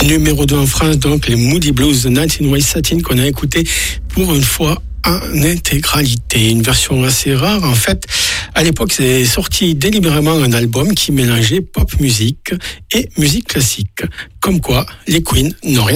numéro 2 en France, donc les Moody Blues de 19 White Satin qu'on a écouté pour une fois en intégralité. Une version assez rare. En fait, à l'époque, c'est sorti délibérément un album qui mélangeait pop musique et musique classique. Comme quoi, les Queen n'ont rien